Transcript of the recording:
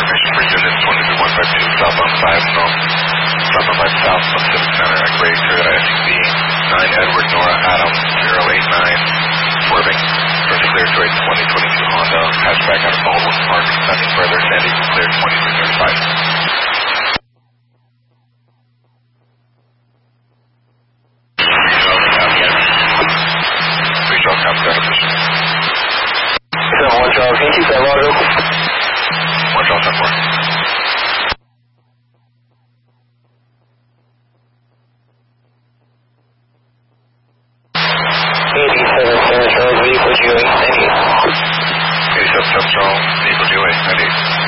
information for units 23152 southbound 5 no. Southbound 5 south Pacific Center at Gray Toyota SUV 9 Edward Nora Adam 089 swerving. First clear to a 2022 Honda hatchback out of Baldwin Park. Nothing further. San Diego clear 2335. One Charles, can you keep that log open? 1 Charles 10-4. Charles, vehicle GOA, 98. 87 Charles, vehicle GOA, 98.